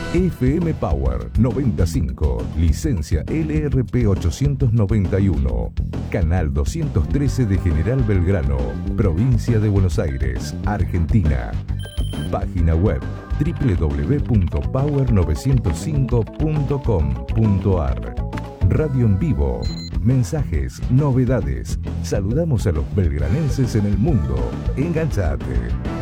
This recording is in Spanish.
FM Power 95, licencia LRP 891, canal 213 de General Belgrano, provincia de Buenos Aires, Argentina. Página web www.power905.com.ar. Radio en vivo, mensajes, novedades. Saludamos a los belgranenses en el mundo. Enganchate.